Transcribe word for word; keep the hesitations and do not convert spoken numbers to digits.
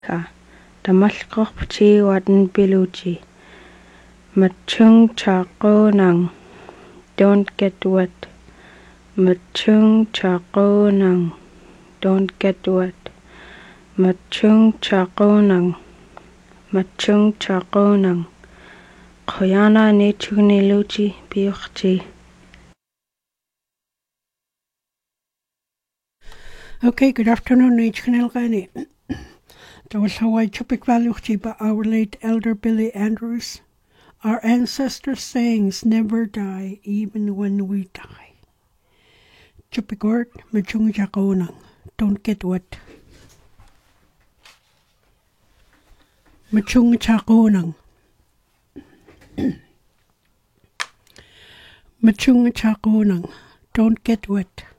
ka. Damalqorpti wadan biluji. Machung chakonang. Don't get wet. Machung chakonang. Don't get wet. Machung chakonang. Machung chakonang. Khoyana ne chugni luchi biuchti. Okay, good afternoon, Nichkanelgani. That was Hawaii Chupik Valuchi by our late elder Billy Andrews. Our ancestors' sayings never die, even when we die. Chupik word, Machung chakonang. Don't get wet. Machung chakonang. Machung chakonang. Don't get wet.